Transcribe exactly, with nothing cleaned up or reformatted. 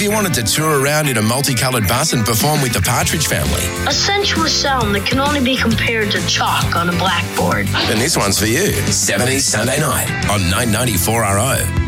if you wanted to tour around in a multicoloured bus and perform with the Partridge Family. A sensuous sound that can only be compared to chalk on a blackboard. Then this one's for you. seventies Sunday Night on nine ninety-four R O.